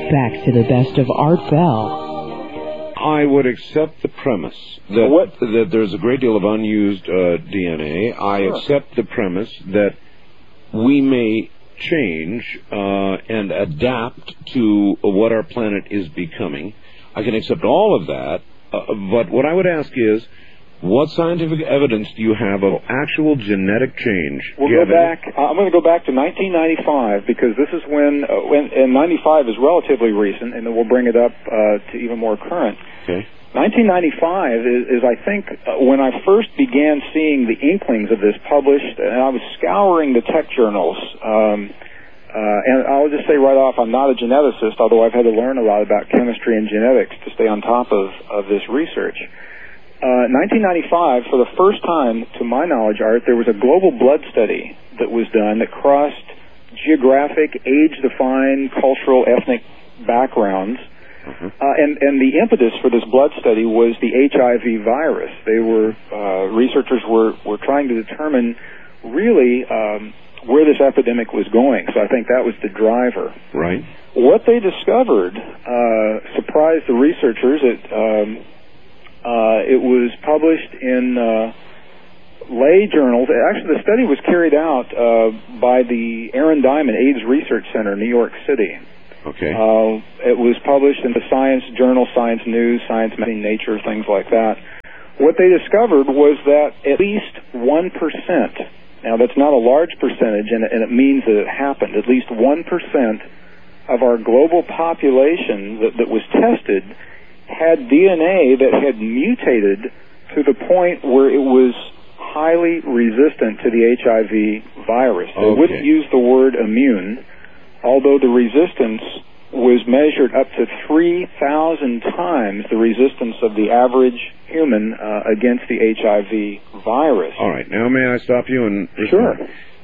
Back to the best of Art Bell. I would accept the premise that there's a great deal of unused DNA. I accept the premise that we may change and adapt to what our planet is becoming. I can accept all of that, but what I would ask is, what scientific evidence do you have of actual genetic change? We'll go back. I'm going to go back to 1995 because this is when and 95 is relatively recent, and then we'll bring it up to even more current. Okay. 1995 is I think, when I first began seeing the inklings of this published, and I was scouring the tech journals. And I'll just say right off, I'm not a geneticist, although I've had to learn a lot about chemistry and genetics to stay on top of this research. 1995, for the first time, to my knowledge, Art, there was a global blood study that was done that crossed geographic, age-defined, cultural, ethnic backgrounds. And the impetus for this blood study was the HIV virus. They were researchers were trying to determine really where this epidemic was going. So I think that was the driver. Right. What they discovered surprised the researchers. It was published in lay journals. Actually, the study was carried out by the Aaron Diamond AIDS Research Center, New York City. Okay. It was published in the Science Journal, Science News, Science Magazine, Nature, things like that. What they discovered was that at least 1%, now that's not a large percentage, and it means that it happened, at least 1% of our global population that was tested had DNA that had mutated to the point where it was highly resistant to the HIV virus. They wouldn't use the word immune, although the resistance was measured up to 3,000 times the resistance of the average human against the HIV virus. All right. Now, may I stop you and Sure.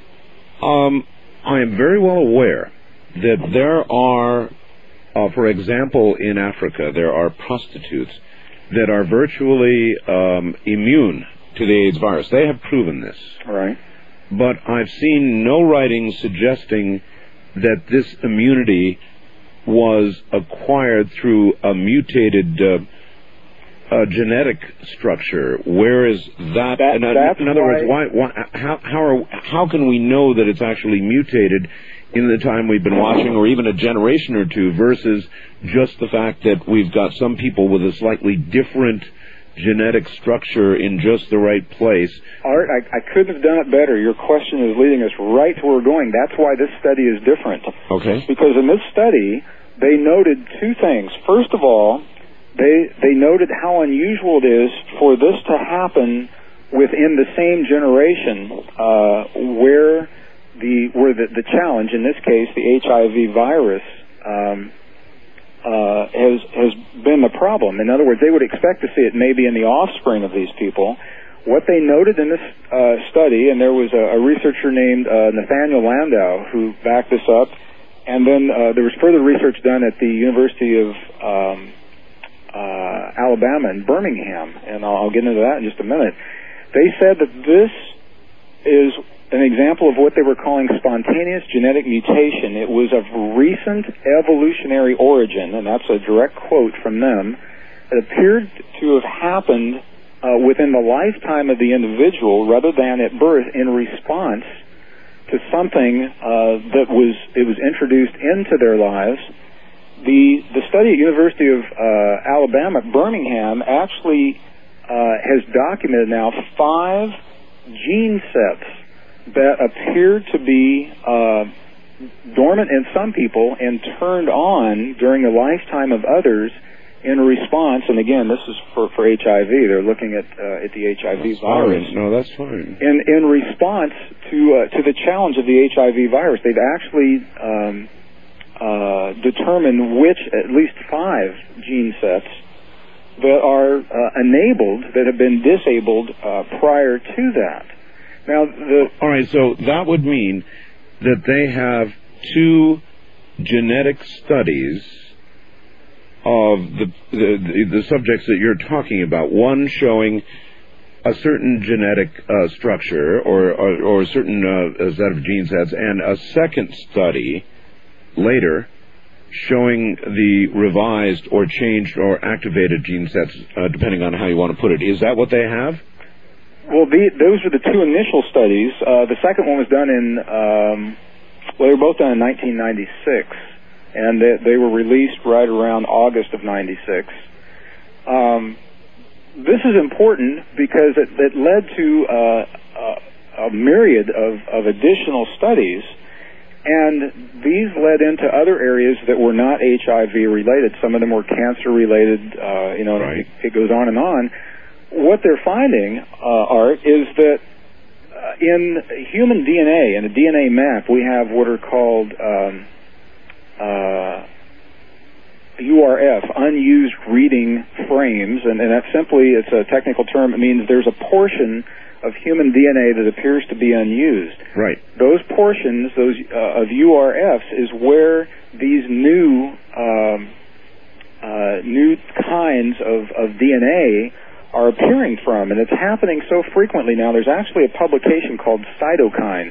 I am very well aware that there are, for example, in Africa, there are prostitutes that are virtually immune to the AIDS virus. They have proven this. Right. But I've seen no writings suggesting that this immunity was acquired through a mutated genetic structure. Where is that? In other words, how can we know that it's actually mutated in the time we've been watching, or even a generation or two, versus just the fact that we've got some people with a slightly different genetic structure in just the right place? Art, I couldn't have done it better. Your question is leading us right to where we're going. That's why this study is different. Okay. Because in this study, they noted two things. First of all, they noted how unusual it is for this to happen within the same generation, where the challenge, in this case, the HIV virus, has been the problem. In other words, they would expect to see it maybe in the offspring of these people. What they noted in this study, and there was a researcher named Nathaniel Landau who backed this up, and then there was further research done at the University of Alabama in Birmingham, and I'll get into that in just a minute. They said that this is an example of what they were calling spontaneous genetic mutation. It was of recent evolutionary origin, and that's a direct quote from them. It appeared to have happened within the lifetime of the individual rather than at birth, in response to something that was introduced into their lives. The study at University of Alabama at Birmingham actually has documented now 5 gene sets that appeared to be dormant in some people and turned on during the lifetime of others in response. And again, this is for HIV. They're looking at the HIV virus. No, that's fine. In response to the challenge of the HIV virus, they've actually determined which at least 5 gene sets that are enabled, that have been disabled prior to that. Now, all right, so that would mean that they have 2 genetic studies of the subjects that you're talking about. One showing a certain genetic structure or a certain set of gene sets, and a second study later showing the revised or changed or activated gene sets, depending on how you want to put it. Is that what they have? Well, those were the two initial studies. The second one was done in, they were both done in 1996, and they were released right around August of 96. This is important because it led to a myriad of additional studies, and these led into other areas that were not HIV related. Some of them were cancer related. Right. It goes on and on. What they're finding, Art, is that in human DNA, in a DNA map, we have what are called URF, unused reading frames, and that simply, it's a technical term. It means there's a portion of human DNA that appears to be unused. Right. Those portions, of URFs, is where these new kinds of DNA are appearing from, and it's happening so frequently now. There's actually a publication called Cytokine,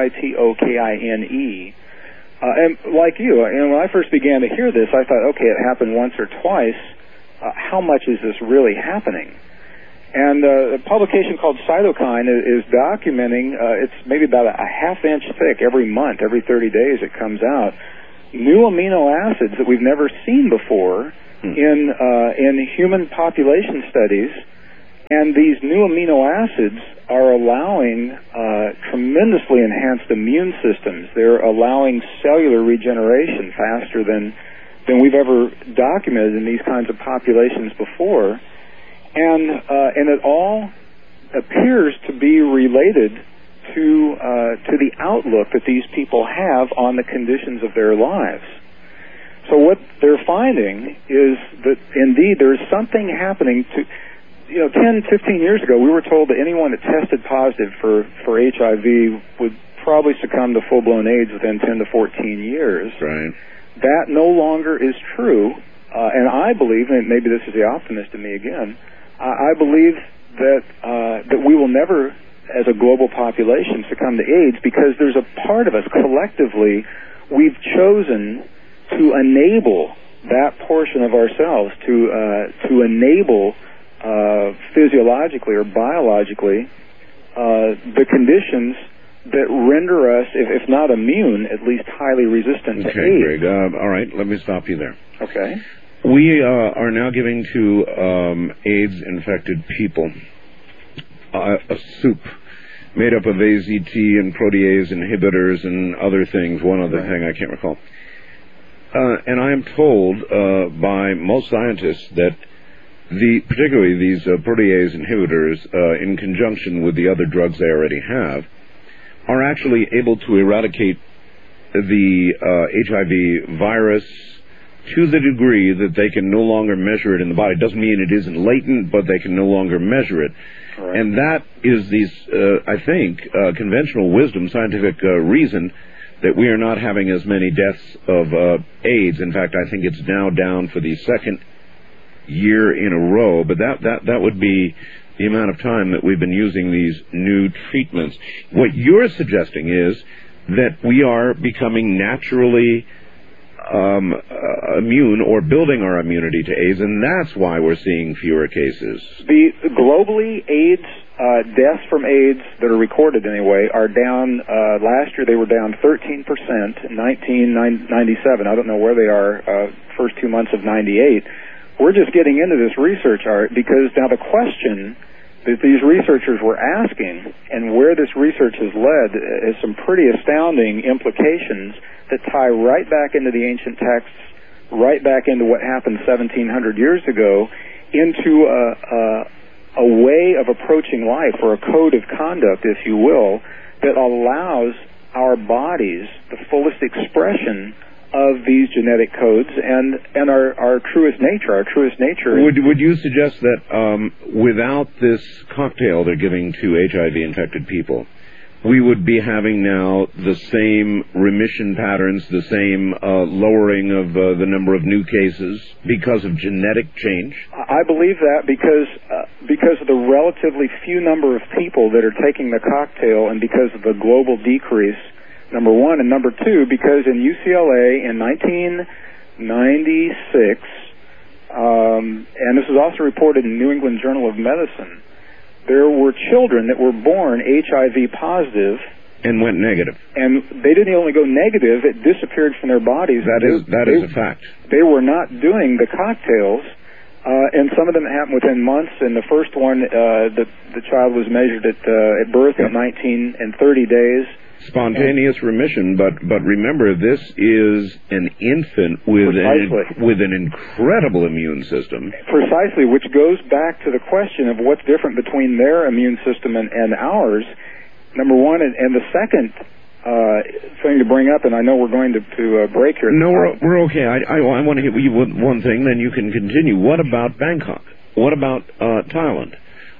Cytokine. And like you, and when I first began to hear this, I thought, okay, it happened once or twice. How much is this really happening? And a publication called Cytokine is documenting, it's maybe about a half-inch thick every month, every 30 days it comes out, new amino acids that we've never seen before in human population studies. And these new amino acids are allowing tremendously enhanced immune systems. They're allowing cellular regeneration faster than we've ever documented in these kinds of populations before. And it all appears to be related to the outlook that these people have on the conditions of their lives. So what they're finding is that indeed there's something happening to, 10, 15 years ago, we were told that anyone that tested positive for HIV would probably succumb to full-blown AIDS within 10 to 14 years. Right. That no longer is true, and I believe, and maybe this is the optimist in me again, I believe that we will never, as a global population, succumb to AIDS because there's a part of us collectively we've chosen to enable that portion of ourselves to enable physiologically or biologically the conditions that render us, if not immune, at least highly resistant to AIDS. Okay, Greg. All right, let me stop you there. Okay. We are now giving to AIDS-infected people a soup made up of AZT and protease inhibitors and other things, one other thing I can't recall. And I am told by most scientists that particularly these protease inhibitors, in conjunction with the other drugs they already have, are actually able to eradicate the HIV virus to the degree that they can no longer measure it in the body. It doesn't mean it isn't latent, but they can no longer measure it. Right. And that is I think, conventional wisdom, scientific reason that we are not having as many deaths of AIDS. In fact, I think it's now down for the second year in a row, but that would be the amount of time that we've been using these new treatments. What you're suggesting is that we are becoming naturally immune or building our immunity to AIDS, and that's why we're seeing fewer cases. Globally, AIDS deaths from AIDS that are recorded anyway are down. Last year they were down 13% in 1997. I don't know where they are first 2 months of 98. We're just getting into this research, Art, because now the question that these researchers were asking and where this research has led is some pretty astounding implications that tie right back into the ancient texts, right back into what happened 1,700 years ago, into a way of approaching life, or a code of conduct, if you will, that allows our bodies the fullest expression of these genetic codes and our truest nature. Our truest nature. Would you suggest that without this cocktail they're giving to HIV-infected people, we would be having now the same remission patterns, the same lowering of the number of new cases because of genetic change? I believe that because of the relatively few number of people that are taking the cocktail, and because of the global decrease, number one, and number two, because in UCLA in 19 1996, and this was also reported in New England Journal of Medicine, there were children that were born HIV positive and went negative. And they didn't only go negative, it disappeared from their bodies. That is a fact. They were not doing the cocktails, and some of them happened within months. And the first one, the child was measured at birth at 19 and 30 days. Spontaneous remission, but remember, this is an infant with an incredible immune system. Precisely, which goes back to the question of what's different between their immune system and ours. Number one, and the second thing to bring up, and I know we're going to break here. No, we're okay. I want to hit you with one thing, then you can continue. What about Bangkok? What about Thailand?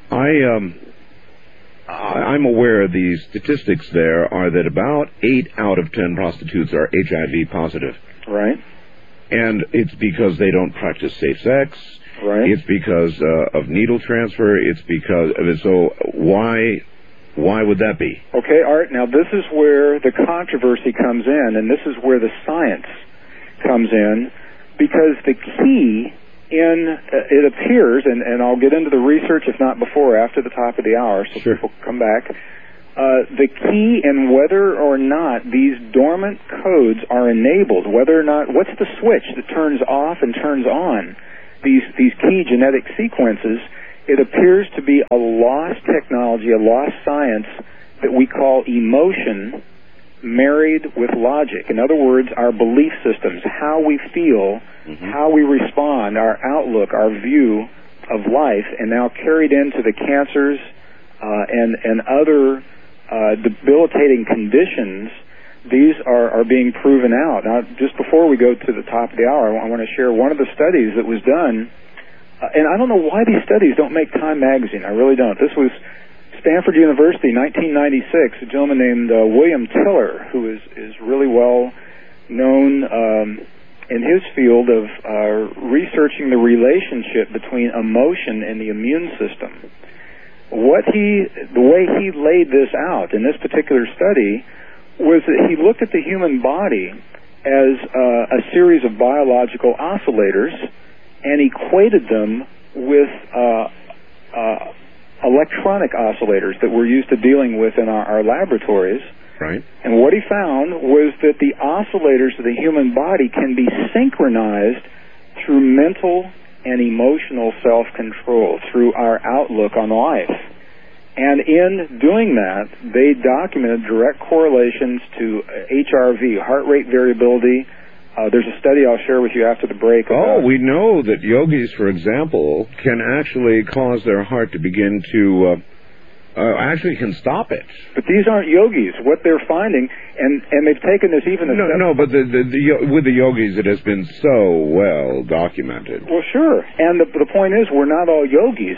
I'm aware the statistics there are that about 8 out of 10 prostitutes are HIV positive. Right. And it's because they don't practice safe sex. Right. It's because of needle transfer. It's because of it. So why would that be? Okay, Art, now this is where the controversy comes in, and this is where the science comes in, because the key it appears, and I'll get into the research, if not before, after the top of the hour, so sure. People come back. The key in whether or not these dormant codes are enabled, whether or not, what's the switch that turns off and turns on these key genetic sequences, it appears to be a lost technology, a lost science that we call emotion married with logic. In other words, our belief systems, how we feel, how we respond, our outlook, our view of life, and now carried into the cancers and other debilitating conditions. These are being proven out. Now, just before we go to the top of the hour, I want to share one of the studies that was done. And I don't know why these studies don't make Time magazine. I really don't. This was Stanford University, 1996. A gentleman named William Tiller, who is really well known in his field of researching the relationship between emotion and the immune system. The way he laid this out in this particular study was that he looked at the human body as a series of biological oscillators and equated them with electronic oscillators that we're used to dealing with in our laboratories. Right. And what he found was that the oscillators of the human body can be synchronized through mental and emotional self-control, through our outlook on life. And in doing that, they documented direct correlations to HRV, heart rate variability. There's a study I'll share with you after the break. We know that yogis, for example, can actually cause their heart to begin to, actually can stop it. But these aren't yogis. What they're finding, and they've taken this even a step... No, but with the yogis it has been so well documented. Well, sure. And the point is, we're not all yogis.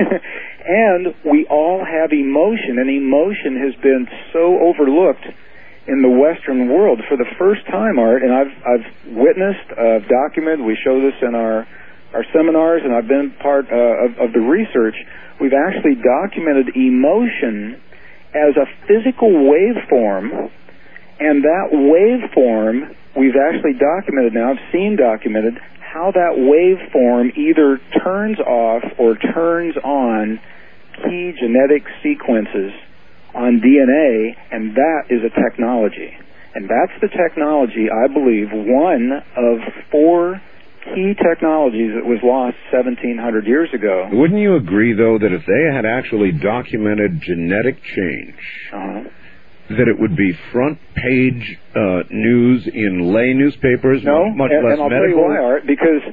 And we all have emotion, and emotion has been so overlooked in the Western world for the first time, Art, and I've witnessed, documented, we show this in our seminars, and I've been part of the research. We've actually documented emotion as a physical waveform, and that waveform we've actually documented now, I've seen documented, how that waveform either turns off or turns on key genetic sequences on DNA, and that is a technology. And that's the technology, I believe, one of 4 key technologies that was lost 1,700 years ago. Wouldn't you agree, though, that if they had actually documented genetic change, that it would be front page news in lay newspapers, much less I'll medical? tell you why, Art, because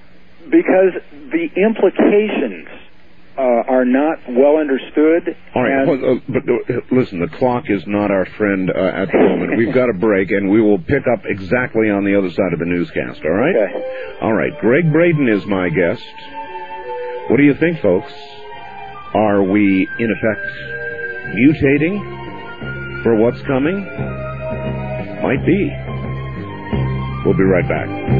the implications are not well understood. All right, but listen, the clock is not our friend at the moment. We've got a break, and we will pick up exactly on the other side of the newscast, all right? Okay. All right, Greg Braden is my guest. What do you think, folks? Are we, in effect, mutating for what's coming? Might be. We'll be right back.